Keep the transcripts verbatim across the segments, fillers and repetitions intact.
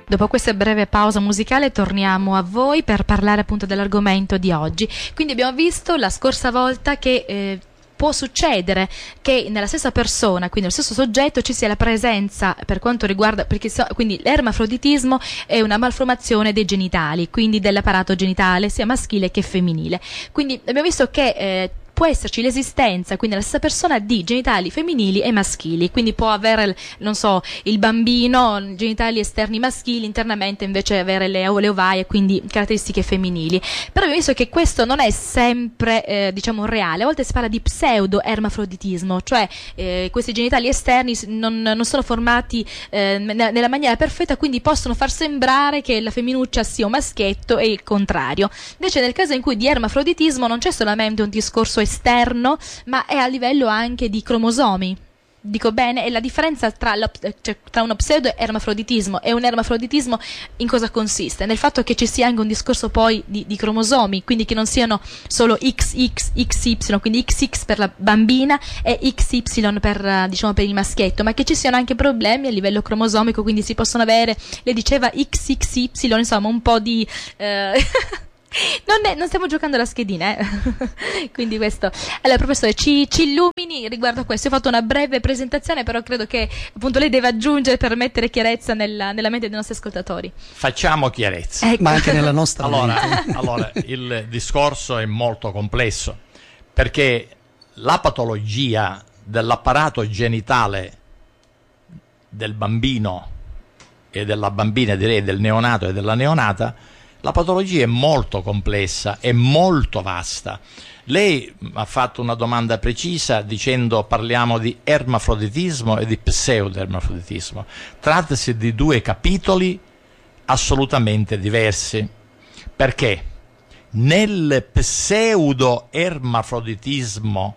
Dopo questa breve pausa musicale torniamo a voi per parlare appunto dell'argomento di oggi. Quindi abbiamo visto la scorsa volta che eh, può succedere che nella stessa persona, quindi nello stesso soggetto, ci sia la presenza per quanto riguarda, perché so, quindi l'ermafroditismo è una malformazione dei genitali, quindi dell'apparato genitale sia maschile che femminile. Quindi abbiamo visto che eh, può esserci l'esistenza, quindi la stessa persona, di genitali femminili e maschili, quindi può avere, non so, il bambino, genitali esterni maschili, internamente invece avere le, le ovaie, quindi caratteristiche femminili. Però abbiamo visto che questo non è sempre, eh, diciamo, reale. A volte si parla di pseudo-ermafroditismo, cioè eh, questi genitali esterni non, non sono formati eh, nella maniera perfetta, quindi possono far sembrare che la femminuccia sia un maschietto e il contrario. Invece nel caso in cui di ermafroditismo non c'è solamente un discorso esterno, ma è a livello anche di cromosomi. Dico bene? E la differenza tra, lo, cioè, tra uno pseudo-ermafroditismo e un ermafroditismo in cosa consiste? Nel fatto che ci sia anche un discorso poi di, di cromosomi, quindi che non siano solo X X X Y, quindi X X per la bambina e X Y per, diciamo, per il maschietto, ma che ci siano anche problemi a livello cromosomico, quindi si possono avere, lei diceva X X Y, insomma un po' di... Eh, Non, è, non stiamo giocando alla schedina, eh? Quindi questo. Allora, professore, ci, ci illumini riguardo a questo. Io ho fatto una breve presentazione, però credo che appunto lei deve aggiungere per mettere chiarezza nella, nella mente dei nostri ascoltatori. Facciamo chiarezza, ecco. Ma anche nella nostra allora, mente. allora, il discorso è molto complesso, perché la patologia dell'apparato genitale del bambino e della bambina, direi del neonato e della neonata, la patologia è molto complessa, è molto vasta. Lei ha fatto una domanda precisa dicendo parliamo di ermafroditismo e di pseudo-ermafroditismo. Trattasi di due capitoli assolutamente diversi. Perché nel pseudo-ermafroditismo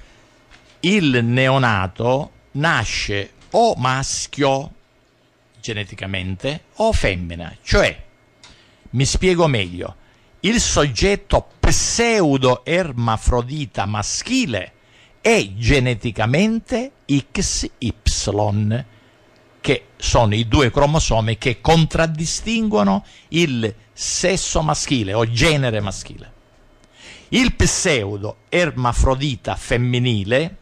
il neonato nasce o maschio geneticamente o femmina, cioè, mi spiego meglio, il soggetto pseudo-ermafrodita maschile è geneticamente X Y, che sono i due cromosomi che contraddistinguono il sesso maschile o genere maschile. Il pseudo-ermafrodita femminile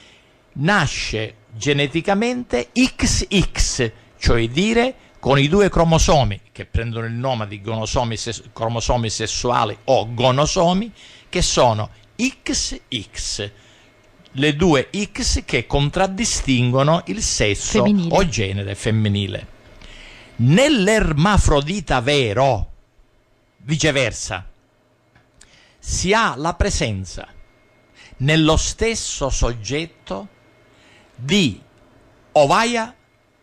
nasce geneticamente X X, cioè dire con i due cromosomi che prendono il nome di gonosomi ses- cromosomi sessuali o gonosomi, che sono X X, le due X che contraddistinguono il sesso femminile o genere femminile. Nell'ermafrodita vero, viceversa, si ha la presenza nello stesso soggetto di ovaia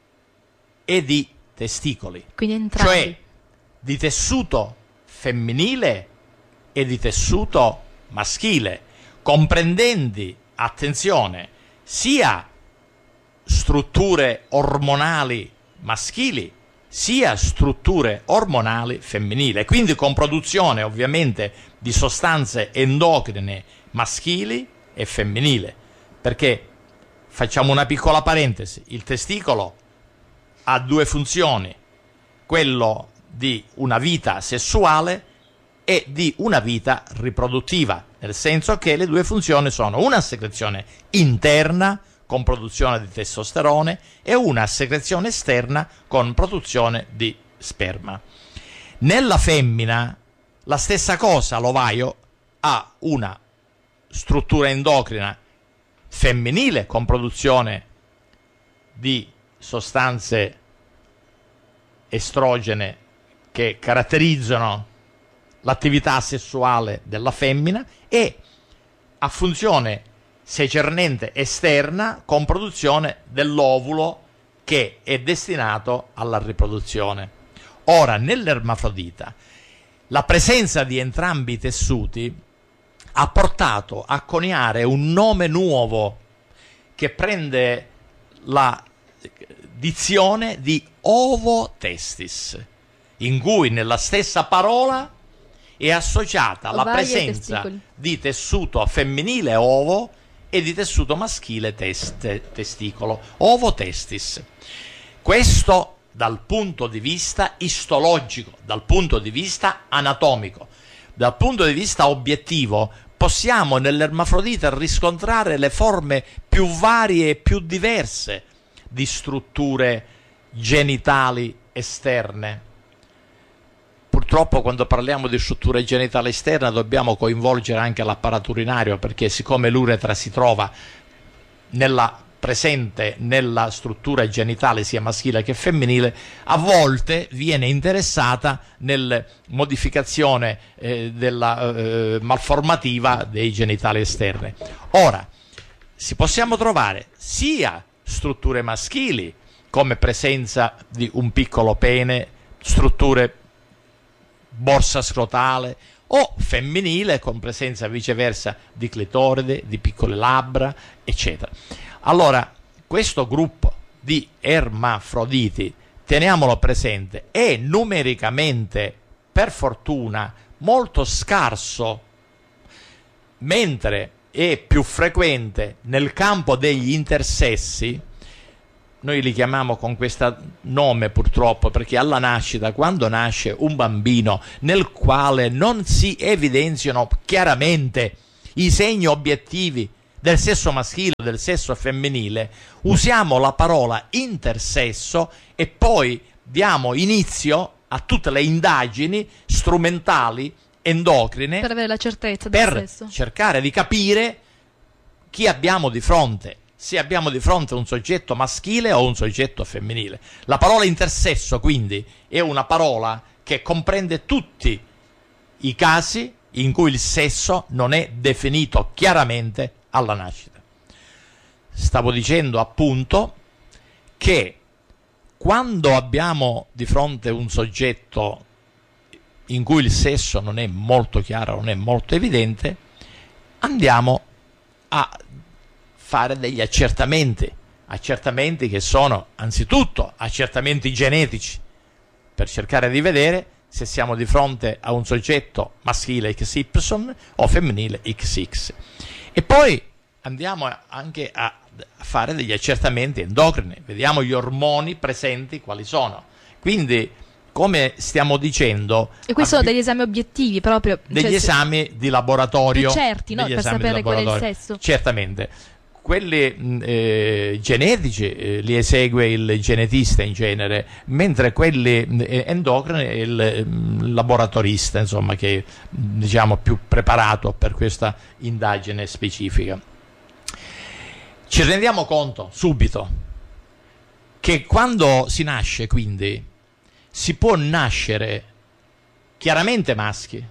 e di testicoli, quindi entrambi, cioè di tessuto femminile e di tessuto maschile, comprendenti, attenzione, sia strutture ormonali maschili sia strutture ormonali femminili, quindi con produzione ovviamente di sostanze endocrine maschili e femminili, perché facciamo una piccola parentesi, il testicolo ha due funzioni, quello di una vita sessuale e di una vita riproduttiva, nel senso che le due funzioni sono una secrezione interna con produzione di testosterone e una secrezione esterna con produzione di sperma. Nella femmina la stessa cosa, l'ovaio ha una struttura endocrina femminile con produzione di sostanze estrogene che caratterizzano l'attività sessuale della femmina e a funzione secernente esterna con produzione dell'ovulo che è destinato alla riproduzione. Ora, nell'ermafrodita la presenza di entrambi i tessuti ha portato a coniare un nome nuovo che prende la dizione di ovotestis, in cui nella stessa parola è associata la presenza di tessuto femminile ovo e di tessuto maschile test, testicolo, ovotestis. Questo dal punto di vista istologico, dal punto di vista anatomico, dal punto di vista obiettivo, possiamo nell'ermafrodita riscontrare le forme più varie e più diverse di strutture genitali esterne. Purtroppo quando parliamo di strutture genitali esterne dobbiamo coinvolgere anche l'apparato urinario, perché siccome l'uretra si trova nella presente nella struttura genitale sia maschile che femminile, a volte viene interessata nella modificazione eh, della eh, malformativa dei genitali esterni. Ora, si possiamo trovare sia strutture maschili, come presenza di un piccolo pene, strutture borsa scrotale, o femminile con presenza viceversa di clitoride, di piccole labbra, eccetera. Allora, questo gruppo di ermafroditi, teniamolo presente, è numericamente, per fortuna, molto scarso, mentre è più frequente nel campo degli intersessi. Noi li chiamiamo con questo nome purtroppo perché alla nascita, quando nasce un bambino nel quale non si evidenziano chiaramente i segni obiettivi del sesso maschile o del sesso femminile, usiamo la parola intersesso e poi diamo inizio a tutte le indagini strumentali endocrine per avere la certezza del per sesso, cercare di capire chi abbiamo di fronte, se abbiamo di fronte un soggetto maschile o un soggetto femminile. La parola intersesso quindi è una parola che comprende tutti i casi in cui il sesso non è definito chiaramente alla nascita. Stavo dicendo appunto che quando abbiamo di fronte un soggetto in cui il sesso non è molto chiaro, non è molto evidente, andiamo a fare degli accertamenti, accertamenti che sono anzitutto accertamenti genetici, per cercare di vedere se siamo di fronte a un soggetto maschile X Y o femminile X X. E poi andiamo anche a fare degli accertamenti endocrini, vediamo gli ormoni presenti quali sono. Quindi, come stiamo dicendo, e questi sono degli esami obiettivi proprio, degli cioè, esami di laboratorio, più certi, no? Per sapere qual è il sesso. Certamente. Quelli eh, genetici eh, li esegue il genetista in genere, mentre quelli eh, endocrini è il eh, laboratorista, insomma, che è, diciamo, più preparato per questa indagine specifica. Ci rendiamo conto subito che quando si nasce, quindi, si può nascere chiaramente maschi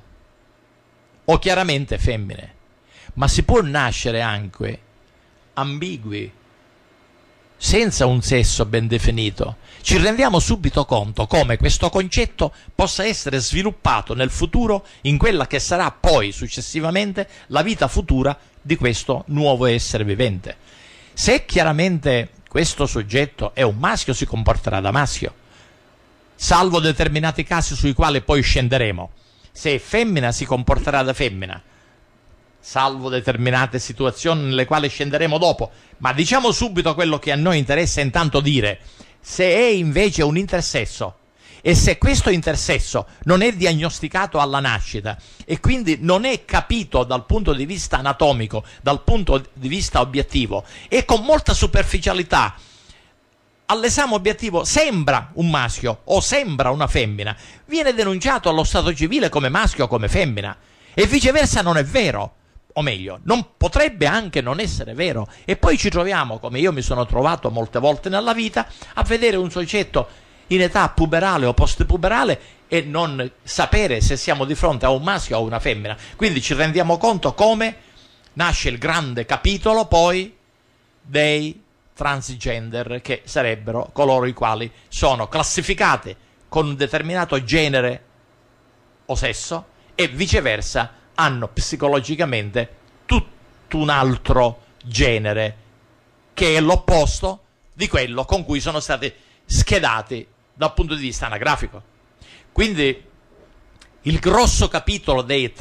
o chiaramente femmine, ma si può nascere anche ambigui, senza un sesso ben definito. Ci rendiamo subito conto come questo concetto possa essere sviluppato nel futuro in quella che sarà poi successivamente la vita futura di questo nuovo essere vivente. Se chiaramente questo soggetto è un maschio, si comporterà da maschio, salvo determinati casi sui quali poi scenderemo. Se è femmina, si comporterà da femmina, salvo determinate situazioni nelle quali scenderemo dopo. Ma diciamo subito quello che a noi interessa intanto dire: se è invece un intersesso, e se questo intersesso non è diagnosticato alla nascita e quindi non è capito dal punto di vista anatomico, dal punto di vista obiettivo, e con molta superficialità all'esame obiettivo sembra un maschio o sembra una femmina, viene denunciato allo stato civile come maschio o come femmina, e viceversa non è vero. O meglio, non potrebbe anche non essere vero, e poi ci troviamo, come io mi sono trovato molte volte nella vita, a vedere un soggetto in età puberale o postpuberale e non sapere se siamo di fronte a un maschio o a una femmina. Quindi ci rendiamo conto come nasce il grande capitolo poi dei transgender, che sarebbero coloro i quali sono classificati con un determinato genere o sesso e viceversa hanno psicologicamente tutto un altro genere che è l'opposto di quello con cui sono stati schedati dal punto di vista anagrafico. Quindi il grosso capitolo dei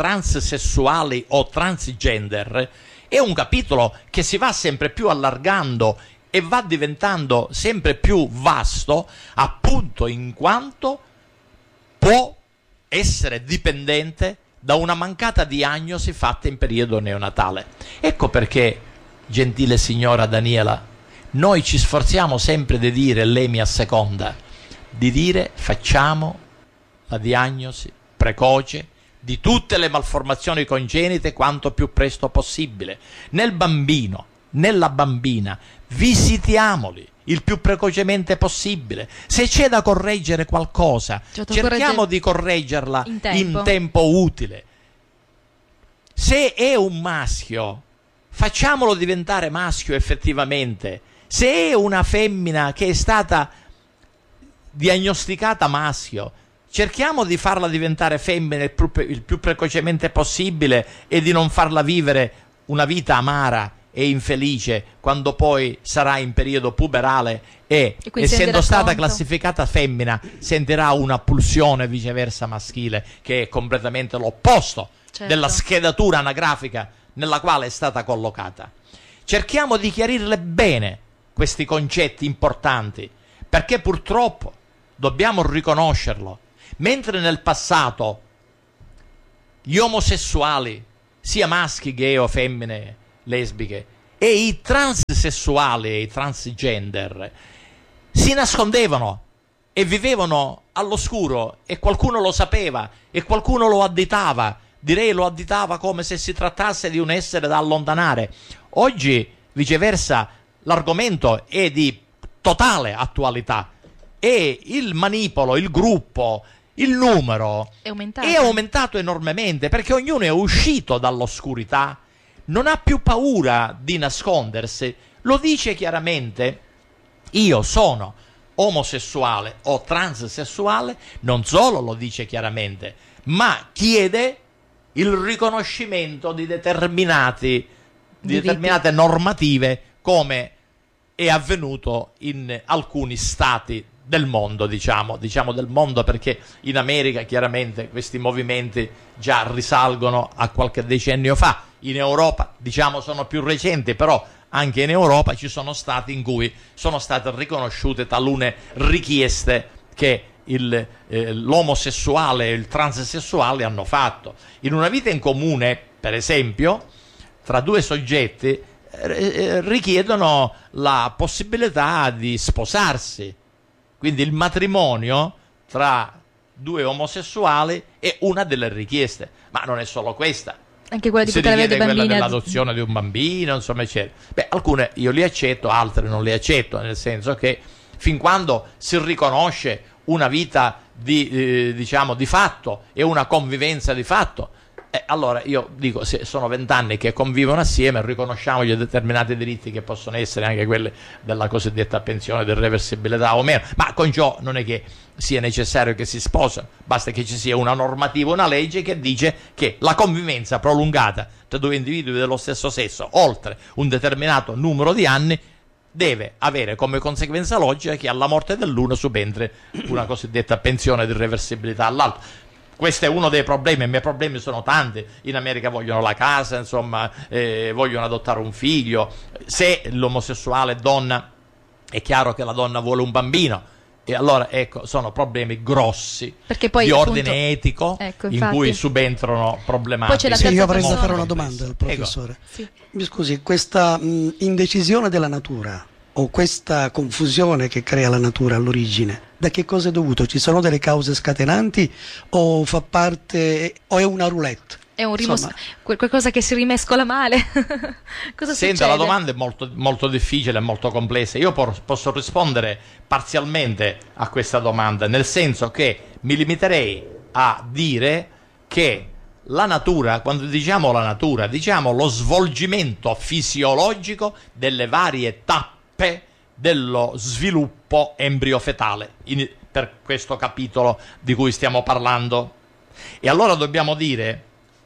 transessuali o transgender è un capitolo che si va sempre più allargando e va diventando sempre più vasto, appunto in quanto può essere dipendente da una mancata diagnosi fatta in periodo neonatale. Ecco perché, gentile signora Daniela, noi ci sforziamo sempre di dire, lei mi asseconda, di dire facciamo la diagnosi precoce di tutte le malformazioni congenite quanto più presto possibile. Nel bambino, nella bambina, visitiamoli il più precocemente possibile. Se c'è da correggere qualcosa, Certo, cerchiamo corregge... di correggerla in tempo. in tempo utile. Se è un maschio, facciamolo diventare maschio effettivamente. Se è una femmina che è stata diagnosticata maschio, cerchiamo di farla diventare femmina il più, il più precocemente possibile e di non farla vivere una vita amara e infelice quando poi sarà in periodo puberale e, E quindi essendo stata conto. classificata femmina, sentirà una pulsione viceversa maschile, che è completamente l'opposto Certo. della schedatura anagrafica nella quale è stata collocata. Cerchiamo di chiarirle bene questi concetti importanti, perché purtroppo dobbiamo riconoscerlo. Mentre nel passato gli omosessuali, sia maschi, gay o femmine, lesbiche, e i transessuali e i transgender si nascondevano e vivevano all'oscuro, e qualcuno lo sapeva e qualcuno lo additava, direi lo additava come se si trattasse di un essere da allontanare. Oggi viceversa l'argomento è di totale attualità e il manipolo, il gruppo, il numero È aumentato. è aumentato enormemente, perché ognuno è uscito dall'oscurità, non ha più paura di nascondersi, lo dice chiaramente: io sono omosessuale o transessuale. Non solo lo dice chiaramente, ma chiede il riconoscimento di determinati di Diritti. determinate normative, come è avvenuto in alcuni stati del mondo, diciamo, diciamo del mondo, perché in America chiaramente questi movimenti già risalgono a qualche decennio fa. In Europa, diciamo, sono più recenti, però anche in Europa ci sono stati in cui sono state riconosciute talune richieste che il, eh, l'omosessuale e il transessuale hanno fatto. In una vita in comune, per esempio, tra due soggetti eh, richiedono la possibilità di sposarsi. Quindi il matrimonio tra due omosessuali è una delle richieste, ma non è solo questa. Anche quella di Si poter avere richiede dei quella bambini. dell'adozione di un bambino, insomma, eccetera. Beh, alcune io li accetto, altre non le accetto, nel senso che fin quando si riconosce una vita di, eh, diciamo, di fatto e una convivenza di fatto, eh, allora io dico, se sono vent'anni che convivono assieme, riconosciamogli determinati diritti che possono essere anche quelli della cosiddetta pensione di reversibilità o meno, ma con ciò non è che sia necessario che si sposino, basta che ci sia una normativa, una legge che dice che la convivenza prolungata tra due individui dello stesso sesso oltre un determinato numero di anni deve avere come conseguenza logica che alla morte dell'uno subentri una cosiddetta pensione di reversibilità all'altro. Questo è uno dei problemi, i miei problemi sono tanti. In America vogliono la casa, insomma, eh, vogliono adottare un figlio. Se l'omosessuale è donna, è chiaro che la donna vuole un bambino. E allora, ecco, sono problemi grossi Perché poi, di ordine appunto, etico, ecco, in infatti. cui subentrano problematiche. Poi c'è la Sì, io terza avrei da persona. fare una domanda al professore. Sì. Mi scusi, questa mh, indecisione della natura o questa confusione che crea la natura all'origine, da che cosa è dovuto? Ci sono delle cause scatenanti o fa parte o è una roulette? È un rimos- Insomma. quel- qualcosa che si rimescola male. Cosa Senta, succede? la domanda è molto, molto difficile e molto complessa. Io por- posso rispondere parzialmente a questa domanda, nel senso che mi limiterei a dire che la natura, quando diciamo la natura, diciamo lo svolgimento fisiologico delle varie tappe dello sviluppo embriofetale, in- per questo capitolo di cui stiamo parlando. E allora dobbiamo dire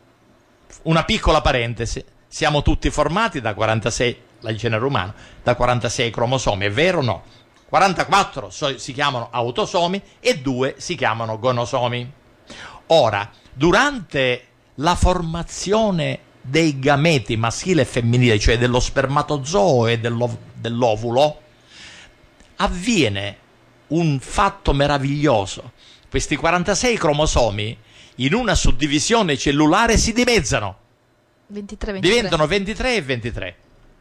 una piccola parentesi: siamo tutti formati da quarantasei, il genere umano, da quarantasei cromosomi, è vero o no? quarantaquattro so, si chiamano autosomi e due si chiamano gonosomi. Ora, durante la formazione dei gameti maschile e femminile, cioè dello spermatozoo e dello, dell'ovulo, avviene un fatto meraviglioso. Questi quarantasei cromosomi in una suddivisione cellulare si dimezzano, ventitré, ventitré. diventano ventitré e ventitré.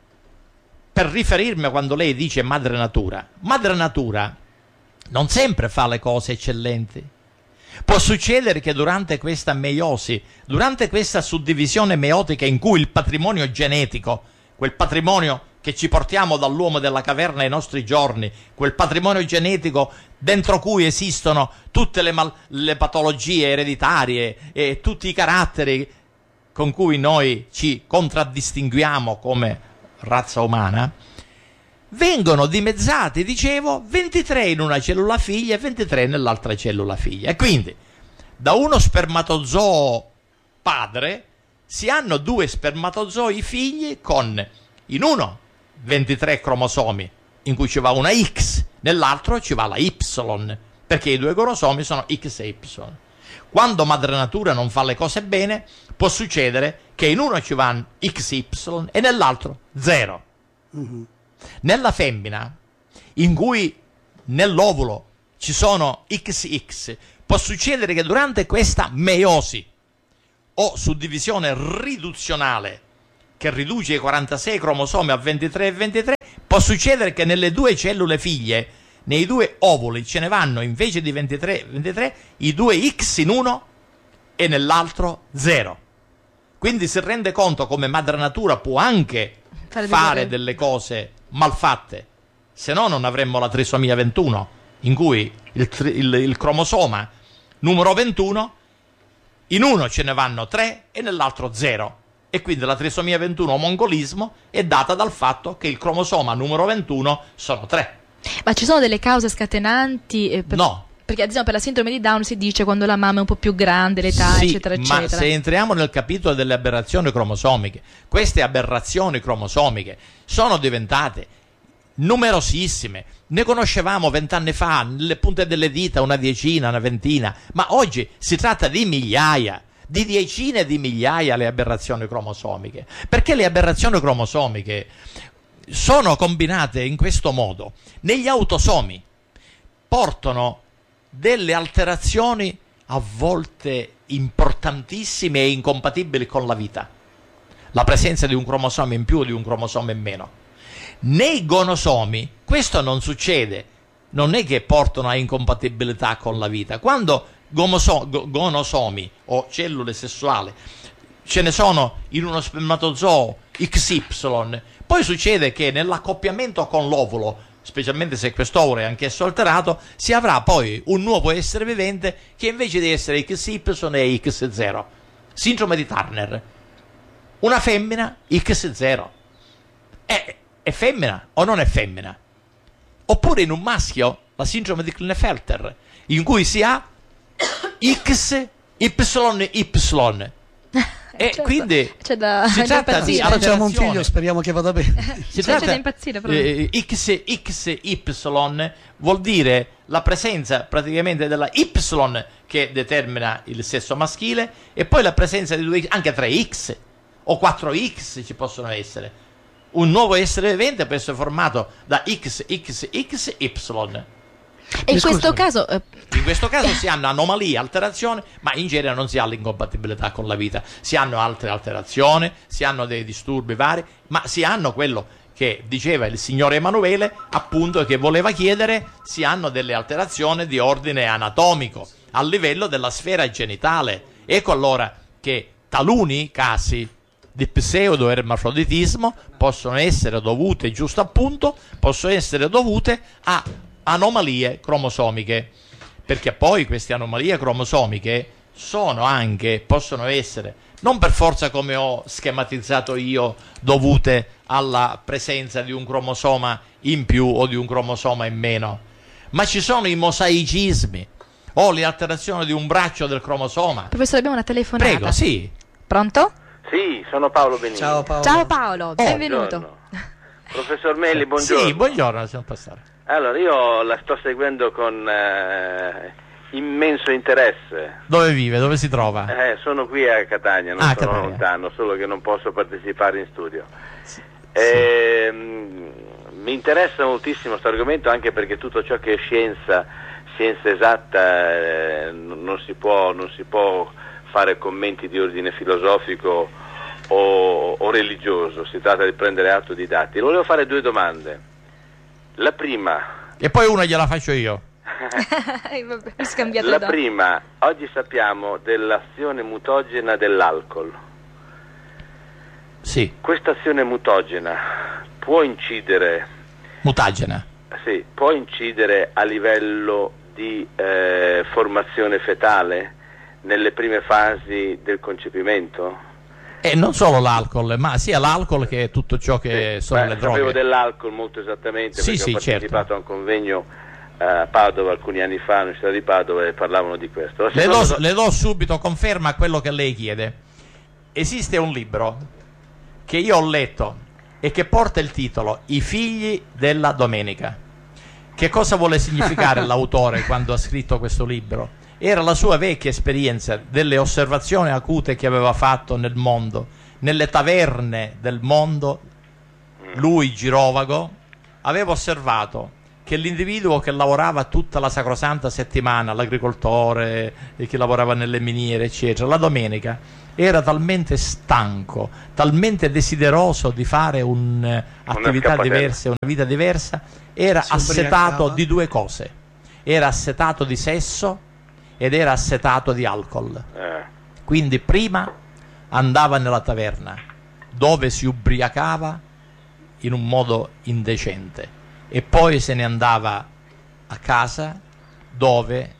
Per riferirmi a quando lei dice madre natura, madre natura non sempre fa le cose eccellenti. Può succedere che durante questa meiosi, durante questa suddivisione meiotica in cui il patrimonio genetico, quel patrimonio che ci portiamo dall'uomo della caverna ai nostri giorni, quel patrimonio genetico dentro cui esistono tutte le, mal- le patologie ereditarie e tutti i caratteri con cui noi ci contraddistinguiamo come razza umana, vengono dimezzati, dicevo, ventitré in una cellula figlia e ventitré nell'altra cellula figlia. E quindi da uno spermatozoo padre si hanno due spermatozoi figli con in uno ventitré cromosomi in cui ci va una X, nell'altro ci va la Y, perché i due cromosomi sono X e Y. Quando madre natura non fa le cose bene, può succedere che in uno ci vanno X Y e nell'altro zero. Mm-hmm. Nella femmina, in cui nell'ovulo ci sono X X, può succedere che durante questa meiosi o suddivisione riduzionale che riduce i quarantasei cromosomi a ventitré e ventitré, può succedere che nelle due cellule figlie, nei due ovuli, ce ne vanno invece di ventitré e ventitré i due X in uno e nell'altro zero. Quindi si rende conto come madre natura può anche fare, fare delle cose malfatte, se no non avremmo la trisomia ventuno, in cui il, il, il cromosoma numero ventuno in uno ce ne vanno tre e nell'altro zero, e quindi la trisomia ventuno mongolismo è data dal fatto che il cromosoma numero ventuno sono tre. Ma ci sono delle cause scatenanti? Eh, per... No. Perché ad esempio per la sindrome di Down si dice quando la mamma è un po' più grande, l'età, sì, eccetera, ma eccetera. Se entriamo nel capitolo delle aberrazioni cromosomiche, queste aberrazioni cromosomiche sono diventate numerosissime. Ne conoscevamo vent'anni fa, nelle punte delle dita, una decina, una ventina, ma oggi si tratta di migliaia, di decine di migliaia le aberrazioni cromosomiche. Perché le aberrazioni cromosomiche sono combinate in questo modo. Negli autosomi portano delle alterazioni a volte importantissime e incompatibili con la vita. La presenza di un cromosoma in più o di un cromosoma in meno. Nei gonosomi questo non succede, non è che portano a incompatibilità con la vita. Quando gomoso- gonosomi o cellule sessuali ce ne sono in uno spermatozoo X Y, poi succede che nell'accoppiamento con l'ovulo, specialmente se quest'ovulo è anch'esso alterato, si avrà poi un nuovo essere vivente che invece di essere X Y è X zero. Sindrome di Turner. Una femmina X zero. È, è femmina o non è femmina? Oppure in un maschio la sindrome di Klinefelter, in cui si ha X Y Y. E certo, quindi c'è da, si tratta di facciamo un figlio, speriamo che vada bene. Si c'è tratta, da impazzire eh, X X Y vuol dire la presenza praticamente della Y che determina il sesso maschile, e poi la presenza di due, anche tre X o quattro X ci possono essere. Un nuovo essere vivente può essere formato da X X X Y. E in questo caso eh... in questo caso si hanno anomalie, alterazioni, ma in genere non si ha l'incompatibilità con la vita. Si hanno altre alterazioni, si hanno dei disturbi vari, ma si hanno quello che diceva il signor Emanuele, appunto, che voleva chiedere, si hanno delle alterazioni di ordine anatomico a livello della sfera genitale. Ecco allora che taluni casi di pseudoermafroditismo possono essere dovute, giusto appunto, possono essere dovute a anomalie cromosomiche, perché poi queste anomalie cromosomiche sono anche, possono essere, non per forza come ho schematizzato io, dovute alla presenza di un cromosoma in più o di un cromosoma in meno, ma ci sono i mosaicismi o le alterazioni di un braccio del cromosoma. Professore, abbiamo una telefonata. Prego, sì. Pronto? Sì, sono Paolo Benini. Ciao Paolo. Ciao Paolo, benvenuto. Buongiorno. Professor Melli, buongiorno. Sì, buongiorno, signor Pastore. Allora, io la sto seguendo con eh, immenso interesse. Dove vive? Dove si trova? Eh, sono qui a Catania, non ah, sono Catania. lontano, solo che non posso partecipare in studio. Sì. Eh, sì. Mi interessa moltissimo questo argomento, anche perché tutto ciò che è scienza, scienza esatta, eh, non si può, non si può fare commenti di ordine filosofico o, o religioso, si tratta di prendere atto di dati. Volevo fare due domande. La prima... E poi una gliela faccio io. Vabbè, la prima, oggi sappiamo dell'azione mutagena dell'alcol. Sì. Questa azione mutagena può incidere... Mutagena. Sì, può incidere a livello di eh, formazione fetale nelle prime fasi del concepimento? E non solo l'alcol, ma sia l'alcol che tutto ciò che sì. sono Beh, le droghe. Sapevo dell'alcol molto esattamente, sì, perché sì, ho partecipato certo. a un convegno a Padova alcuni anni fa, all'Università di Padova, e parlavano di questo. Le do, do... le do subito conferma a quello che lei chiede. Esiste un libro che io ho letto e che porta il titolo I figli della domenica. Che cosa vuole significare l'autore quando ha scritto questo libro? Era la sua vecchia esperienza delle osservazioni acute che aveva fatto nel mondo, nelle taverne del mondo. Lui, girovago, aveva osservato che l'individuo che lavorava tutta la sacrosanta settimana, l'agricoltore, che lavorava nelle miniere, eccetera, la domenica era talmente stanco, talmente desideroso di fare un'attività diversa, una vita diversa, era Si assetato ubriacava. di due cose: era assetato di sesso ed era assetato di alcol. Eh. Quindi prima andava nella taverna, dove si ubriacava in un modo indecente, e poi se ne andava a casa, dove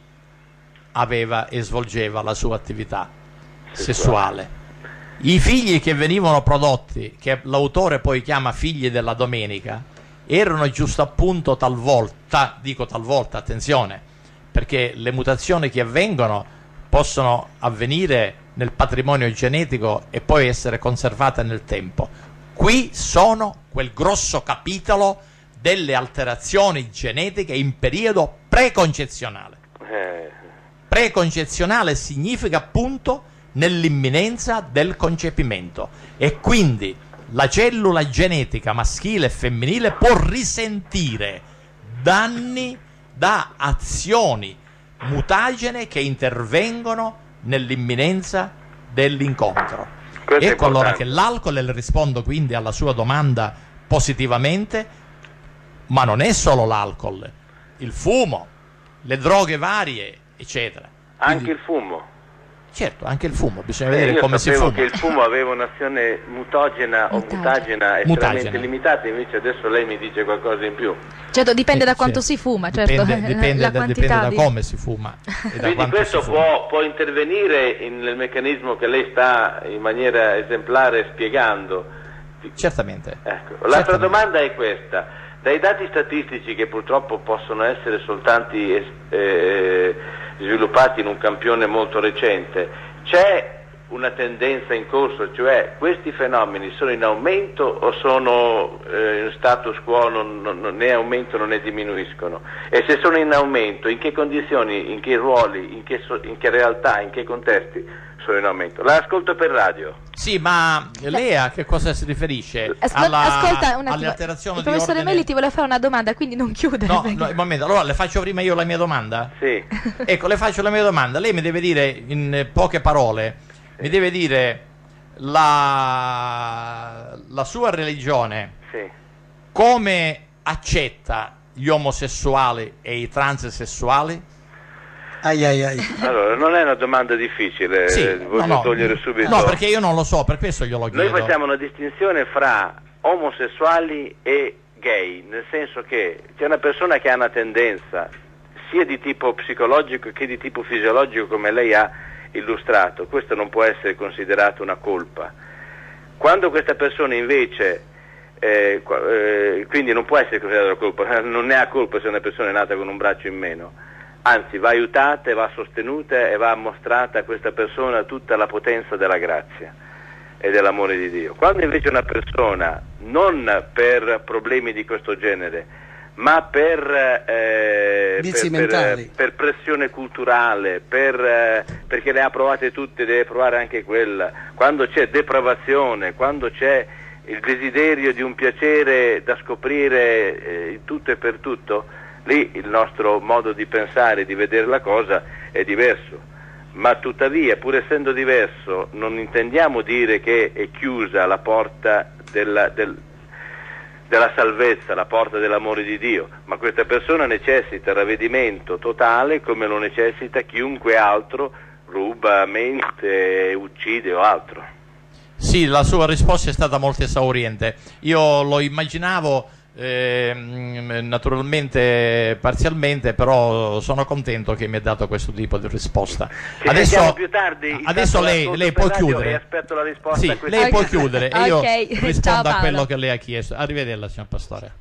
aveva e svolgeva la sua attività sessuale. I figli che venivano prodotti, che l'autore poi chiama figli della domenica, erano giusto appunto talvolta, dico talvolta, attenzione, perché le mutazioni che avvengono possono avvenire nel patrimonio genetico e poi essere conservate nel tempo. Qui sono quel grosso capitolo delle alterazioni genetiche in periodo preconcezionale. Eh. Preconcezionale significa appunto nell'imminenza del concepimento, e quindi la cellula genetica maschile e femminile può risentire danni da azioni mutagene che intervengono nell'imminenza dell'incontro. Questo è Ecco allora importante. che l'alcol, e rispondo quindi alla sua domanda positivamente, ma non è solo l'alcol, il fumo, le droghe varie, eccetera. Anche Quindi, il fumo. certo, anche il fumo, bisogna Eh, vedere io come si sapevo fuma. che il fumo aveva un'azione mutagena o Mutagena. mutagena estremamente Mutagena. limitata, invece adesso lei mi dice qualcosa in più. Certo, dipende Eh, da quanto sì. si fuma, certo. Dipende, dipende la da, quantità dipende da di... come si fuma e da Quindi quanto questo si fuma. può, può intervenire in- nel meccanismo che lei sta in maniera esemplare spiegando. Certamente. Ecco. L'altra Certamente. domanda è questa: dai dati statistici, che purtroppo possono essere soltanto eh, sviluppati in un campione molto recente, c'è una tendenza in corso, cioè questi fenomeni sono in aumento o sono eh, in status quo, non, non, non né aumentano né diminuiscono? E se sono in aumento, in che condizioni, in che ruoli, in che, so, in che realtà, in che contesti sono in aumento? La ascolto per radio. Sì, ma lei a che cosa si riferisce? As- Alla, ascolta un alle attimo, alterazioni il di professore ordine... Meli ti vuole fare una domanda, quindi non chiudere. No, perché- no, un momento, allora le faccio prima io la mia domanda? Sì. Ecco, le faccio la mia domanda. Lei mi deve dire in poche parole, mi deve dire la, la sua religione Sì. come accetta gli omosessuali e i transessuali? Ai ai ai. Allora, non è una domanda difficile, Sì, eh, voglio no, no. togliere subito. No, perché io non lo so, per questo glielo chiedo. Noi facciamo una distinzione fra omosessuali e gay, nel senso che c'è una persona che ha una tendenza sia di tipo psicologico che di tipo fisiologico, come lei ha illustrato. Questo non può essere considerato una colpa. Quando questa persona invece eh, qua- eh, quindi non può essere considerata una colpa, non ne ha colpa se una persona è nata con un braccio in meno, anzi va aiutata e va sostenuta e va mostrata a questa persona tutta la potenza della grazia e dell'amore di Dio. Quando invece una persona, non per problemi di questo genere, ma per, eh, vizi per, mentali. per, per pressione culturale, per, eh, perché le ha provate tutte, deve provare anche quella. Quando c'è depravazione, quando c'è il desiderio di un piacere da scoprire eh, in tutto e per tutto, lì il nostro modo di pensare, di vedere la cosa è diverso. Ma tuttavia, pur essendo diverso, non intendiamo dire che è chiusa la porta della, del, della salvezza, la porta dell'amore di Dio, ma questa persona necessita ravvedimento totale come lo necessita chiunque altro ruba, mente, uccide o altro. Sì, la sua risposta è stata molto esauriente. Io lo immaginavo eh, naturalmente parzialmente, però sono contento che mi ha dato questo tipo di risposta. Ci adesso più tardi, adesso lei, lei può chiudere. E aspetto la risposta sì, a questa. lei può Okay. chiudere e io Okay. rispondo Ciao, a Paolo. quello che lei ha chiesto. Arrivederla, signor Pastore.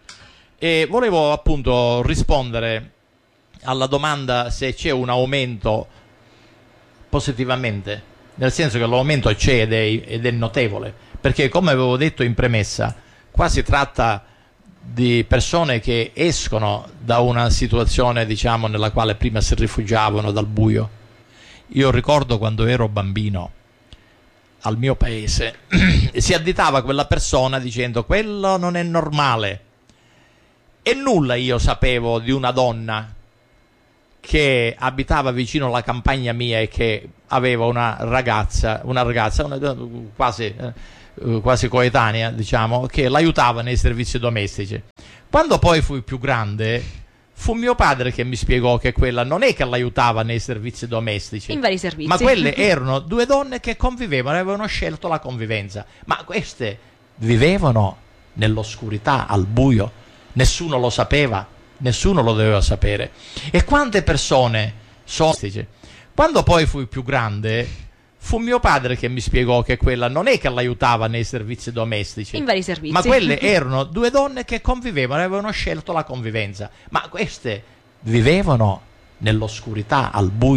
E volevo appunto rispondere alla domanda se c'è un aumento positivamente, nel senso che l'aumento c'è ed è, ed è notevole, perché come avevo detto in premessa, qua si tratta di persone che escono da una situazione, diciamo, nella quale prima si rifugiavano dal buio. Io ricordo quando ero bambino al mio paese si additava quella persona dicendo quello non è normale, e nulla io sapevo di una donna che abitava vicino alla campagna mia e che aveva una ragazza, una ragazza una, quasi, eh, quasi coetanea, diciamo, che l'aiutava nei servizi domestici. Quando poi fui più grande, fu mio padre che mi spiegò che quella non è che l'aiutava nei servizi domestici, In vari servizi. ma quelle erano due donne che convivevano, avevano scelto la convivenza, ma queste vivevano nell'oscurità, al buio, nessuno lo sapeva, nessuno lo doveva sapere. E quante persone sono... Quando poi fui più grande, fu mio padre che mi spiegò che quella non è che l'aiutava nei servizi domestici, In vari servizi. ma quelle erano due donne che convivevano, avevano scelto la convivenza, ma queste vivevano nell'oscurità, al buio.